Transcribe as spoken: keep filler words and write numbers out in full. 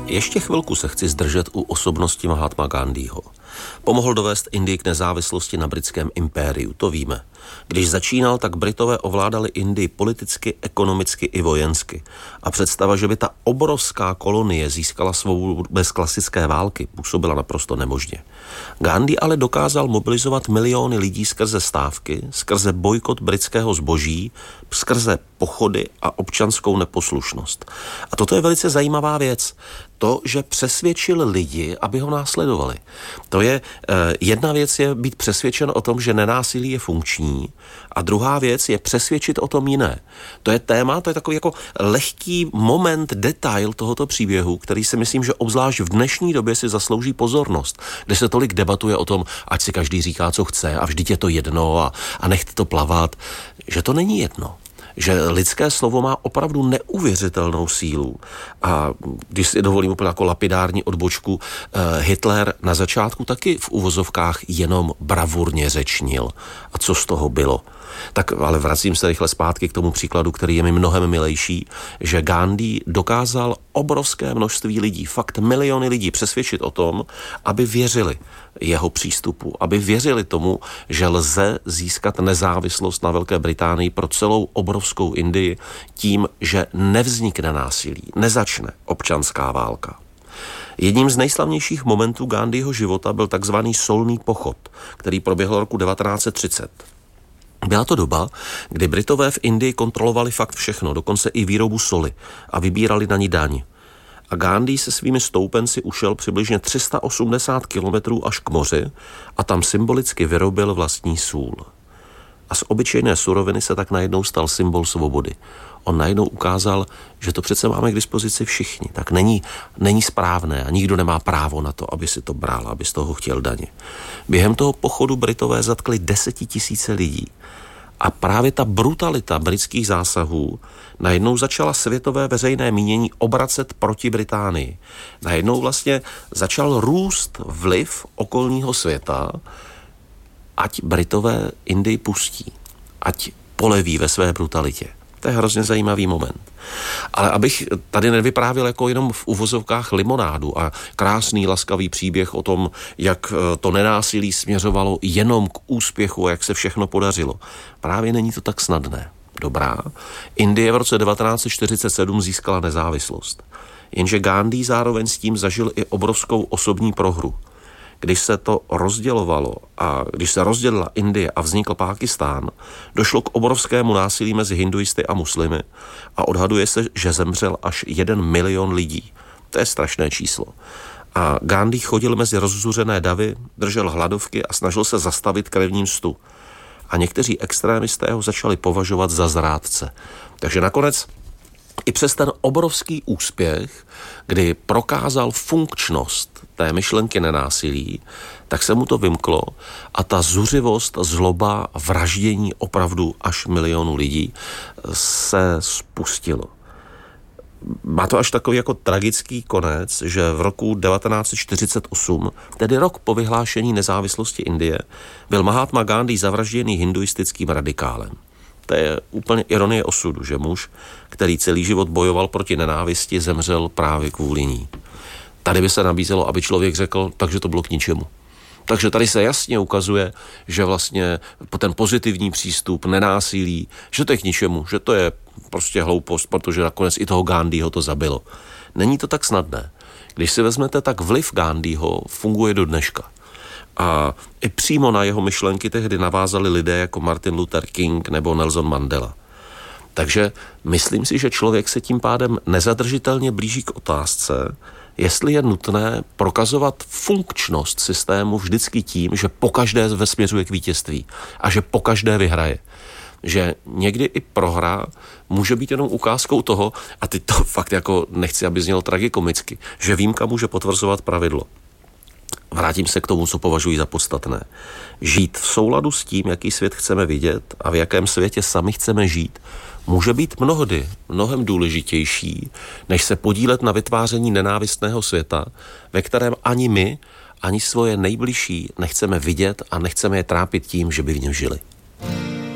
Ještě chvilku se chci zdržet u osobnosti Mahatma Gandhiho. Pomohl dovést Indii k nezávislosti na britském impériu, to víme. Když začínal, tak Britové ovládali Indii politicky, ekonomicky i vojensky. A představa, že by ta obrovská kolonie získala svou bez klasické války, působila naprosto nemožně. Gandhi ale dokázal mobilizovat miliony lidí skrze stávky, skrze bojkot britského zboží, skrze pochody a občanskou neposlušnost. A toto je velice zajímavá věc. To, že přesvědčil lidi, aby ho následovali. To je, jedna věc je být přesvědčen o tom, že nenásilí je funkční, a druhá věc je přesvědčit o tom jiné. To je téma, to je takový jako lehký moment, detail tohoto příběhu, který si myslím, že obzvlášť v dnešní době si zaslouží pozornost, kde se tolik debatuje o tom, ať si každý říká, co chce a vždyť je to jedno a, a nechte to plavat, že to není jedno. Že lidské slovo má opravdu neuvěřitelnou sílu. A když si dovolím úplně jako lapidární odbočku, Hitler na začátku taky v uvozovkách jenom bravurně řečnil. A co z toho bylo? Tak ale vracím se rychle zpátky k tomu příkladu, který je mi mnohem milejší, že Gandhi dokázal obrovské množství lidí, fakt miliony lidí přesvědčit o tom, aby věřili jeho přístupu, aby věřili tomu, že lze získat nezávislost na Velké Británii pro celou obrovskou Indii tím, že nevznikne násilí, nezačne občanská válka. Jedním z nejslavnějších momentů Gandhiho života byl takzvaný solný pochod, který proběhl roku devatenáct set třicet. Byla to doba, kdy Britové v Indii kontrolovali fakt všechno, dokonce i výrobu soli a vybírali na ní daň. A Gandhi se svými stoupenci ušel přibližně tři sta osmdesát kilometrů až k moři a tam symbolicky vyrobil vlastní sůl. A z obyčejné suroviny se tak najednou stal symbol svobody. On najednou ukázal, že to přece máme k dispozici všichni. Tak není, není správné a nikdo nemá právo na to, aby si to bral, aby z toho chtěl daně. Během toho pochodu Britové zatkli desetitisíce lidí. A právě ta brutalita britských zásahů najednou začala světové veřejné mínění obracet proti Británii. Najednou vlastně začal růst vliv okolního světa, ať Britové Indii pustí, ať poleví ve své brutalitě. To je hrozně zajímavý moment. Ale abych tady nevyprávěl jako jenom v uvozovkách limonádu a krásný laskavý příběh o tom, jak to nenásilí směřovalo jenom k úspěchu a jak se všechno podařilo. Právě není to tak snadné. Dobrá. Indie v roce devatenáct set čtyřicet sedm získala nezávislost. Jenže Gandhi zároveň s tím zažil i obrovskou osobní prohru. Když se to rozdělovalo a když se rozdělila Indie a vznikl Pákistán, došlo k obrovskému násilí mezi hinduisty a muslimy a odhaduje se, že zemřel až jeden milion lidí. To je strašné číslo. A Gandhi chodil mezi rozzuřené davy, držel hladovky a snažil se zastavit krevní mstu. A někteří extrémisté ho začali považovat za zrádce. Takže nakonec i přes ten obrovský úspěch, kdy prokázal funkčnost té myšlenky nenásilí, tak se mu to vymklo a ta zuřivost, zloba, vraždění opravdu až milionu lidí se spustilo. Má to až takový jako tragický konec, že v roku devatenáct set čtyřicet osm, tedy rok po vyhlášení nezávislosti Indie, byl Mahatma Gandhi zavražděný hinduistickým radikálem. To je úplně ironie osudu, že muž, který celý život bojoval proti nenávisti, zemřel právě kvůli ní. Tady by se nabízelo, aby člověk řekl, takže to bylo k ničemu. Takže tady se jasně ukazuje, že vlastně ten pozitivní přístup, nenásilí, že to je k ničemu, že to je prostě hloupost, protože nakonec i toho Gandhiho to zabilo. Není to tak snadné. Když si vezmete, tak vliv Gandhiho funguje do dneška. A i přímo na jeho myšlenky tehdy navázali lidé jako Martin Luther King nebo Nelson Mandela. Takže myslím si, že člověk se tím pádem nezadržitelně blíží k otázce, jestli je nutné prokazovat funkčnost systému vždycky tím, že pokaždé vesměřuje k vítězství a že pokaždé vyhraje. Že někdy i prohra může být jenom ukázkou toho, a teď to fakt jako nechci, aby znělo tragikomicky, že výjimka může potvrzovat pravidlo. Vrátím se k tomu, co považuji za podstatné. Žít v souladu s tím, jaký svět chceme vidět a v jakém světě sami chceme žít, může být mnohdy mnohem důležitější, než se podílet na vytváření nenávistného světa, ve kterém ani my, ani svoje nejbližší nechceme vidět a nechceme je trápit tím, že by v něm žili.